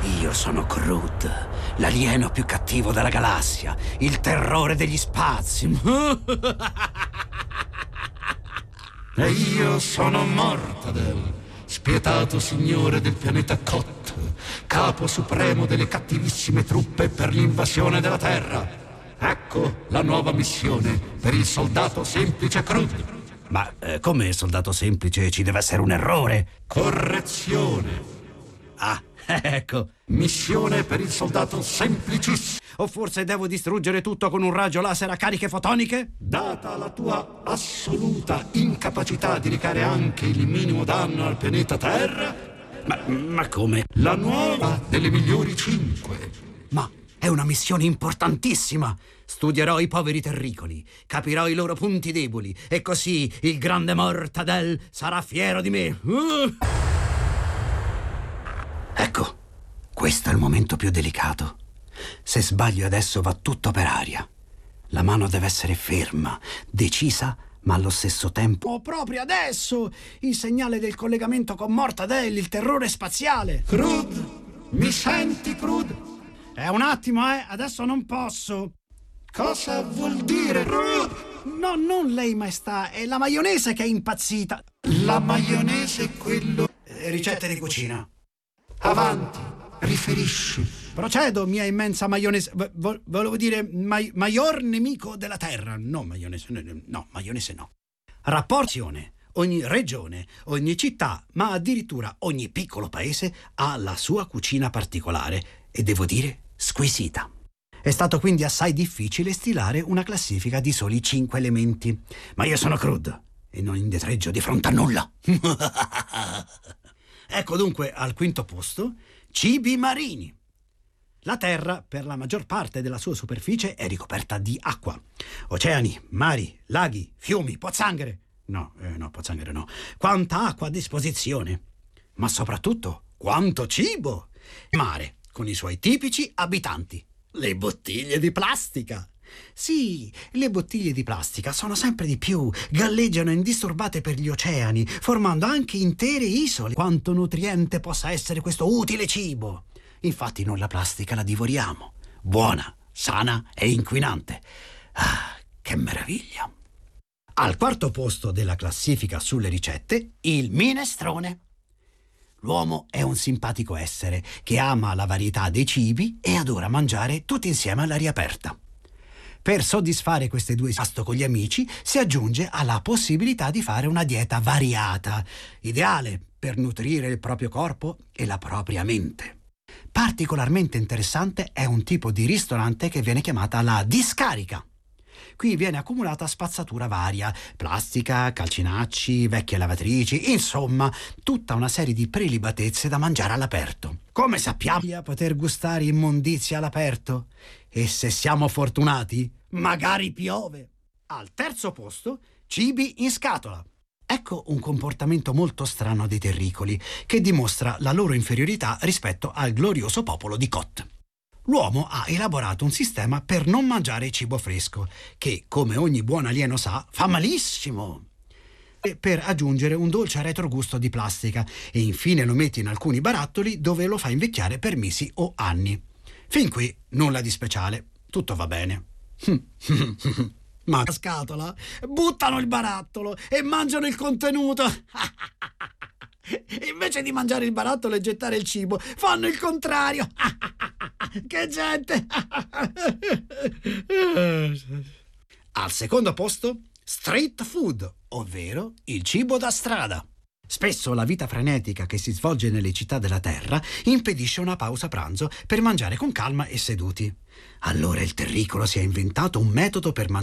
Io sono Crude, l'alieno più cattivo della galassia, il terrore degli spazi. E io sono Mortadel, spietato signore del pianeta Kot, capo supremo delle cattivissime truppe per l'invasione della Terra. Ecco la nuova missione per il soldato semplice Crude. Ma come soldato semplice ci deve essere un errore? Correzione. Ah, ecco. Missione per il soldato semplicissimo. O forse devo distruggere tutto con un raggio laser a cariche fotoniche? Data la tua assoluta incapacità di recare anche il minimo danno al pianeta Terra, Ma come? la nuova delle migliori 5. Ma è una missione importantissima. Studierò i poveri terricoli, capirò i loro punti deboli e così il grande Mortadel sarà fiero di me. Ecco, questo è il momento più delicato. Se sbaglio adesso va tutto per aria. La mano deve essere ferma, decisa, ma allo stesso tempo... Oh, proprio adesso! Il segnale del collegamento con Mortadel, il terrore spaziale! Crude, mi senti, Crude? Un attimo, adesso non posso. Cosa vuol dire, Crude? No, non lei, maestà, è la maionese che è impazzita. La maionese è quello... Ricette di cucina. Avanti, riferisci. Procedo, mia immensa maionese. Volevo dire maior nemico della terra. No, maionese no. Maionese no. Rapporzione. Ogni regione, ogni città, ma addirittura ogni piccolo paese ha la sua cucina particolare e devo dire squisita. È stato quindi assai difficile stilare una classifica di soli 5 elementi. Ma io sono Crude e non indietreggio di fronte a nulla. Ecco dunque al quinto posto cibi marini. La Terra, per la maggior parte della sua superficie, è ricoperta di acqua. Oceani, mari, laghi, fiumi, pozzanghere. No, pozzanghere no. Quanta acqua a disposizione. Ma soprattutto, quanto cibo. Mare, con i suoi tipici abitanti. Le bottiglie di plastica. Sì, le bottiglie di plastica sono sempre di più, galleggiano indisturbate per gli oceani, formando anche intere isole. Quanto nutriente possa essere questo utile cibo! Infatti noi la plastica la divoriamo. Buona, sana e inquinante. Ah, che meraviglia! Al quarto posto della classifica sulle ricette, il minestrone. L'uomo è un simpatico essere che ama la varietà dei cibi e adora mangiare tutti insieme all'aria aperta. Per soddisfare queste due pasto con gli amici si aggiunge alla possibilità di fare una dieta variata, ideale per nutrire il proprio corpo e la propria mente. Particolarmente interessante è un tipo di ristorante che viene chiamata la discarica. Qui viene accumulata spazzatura varia, plastica, calcinacci, vecchie lavatrici, insomma, tutta una serie di prelibatezze da mangiare all'aperto. Come sappiamo a poter gustare immondizia all'aperto? E se siamo fortunati, magari piove. Al terzo posto, cibi in scatola. Ecco un comportamento molto strano dei terricoli, che dimostra la loro inferiorità rispetto al glorioso popolo di Kot. L'uomo ha elaborato un sistema per non mangiare cibo fresco, che, come ogni buon alieno sa, fa malissimo. E per aggiungere un dolce retrogusto di plastica e infine lo mette in alcuni barattoli dove lo fa invecchiare per mesi o anni. Fin qui nulla di speciale, tutto va bene. Ma la scatola, buttano il barattolo e mangiano il contenuto. Invece di mangiare il barattolo e gettare il cibo, fanno il contrario. Che gente! Al secondo posto, street food, ovvero il cibo da strada. Spesso la vita frenetica che si svolge nelle città della terra impedisce una pausa pranzo per mangiare con calma e seduti. Allora il terricolo si è inventato un metodo per mangiare